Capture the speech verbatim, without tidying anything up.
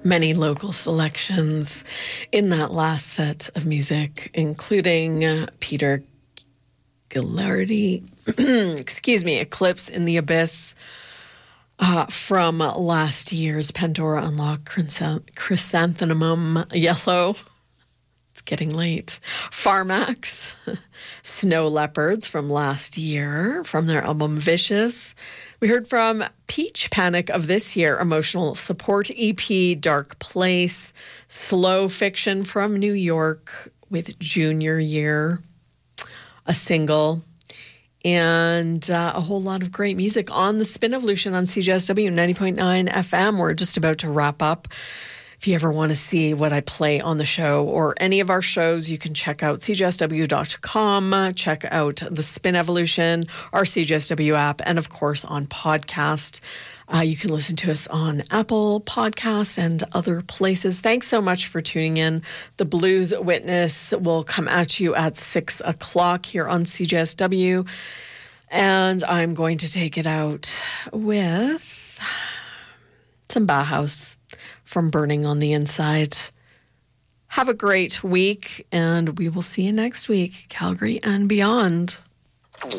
Many local selections in that last set of music, including uh, Peter Gillardi, excuse me, Eclipse in the Abyss, uh, from last year's Pandora Unlocked Chrysanthemum Yellow. It's getting late. Pharmax, Snow Leopards from last year, from their album Vicious. We heard from Peach Panic of this year, Emotional Support E P, Dark Place, Slow Fiction from New York with Junior Year, a single, and uh, a whole lot of great music on the Spin Evolution on C J S W ninety point nine F M. We're just about to wrap up. If you ever want to see what I play on the show or any of our shows, you can check out C J S W dot com, check out the Spin Evolution, our C J S W app, and of course on podcast. Uh, you can listen to us on Apple Podcast and other places. Thanks so much for tuning in. The Blues Witness will come at you at six o'clock here on C J S W. And I'm going to take it out with some Bauhaus from Burning on the Inside. Have a great week, and we will see you next week, Calgary and beyond.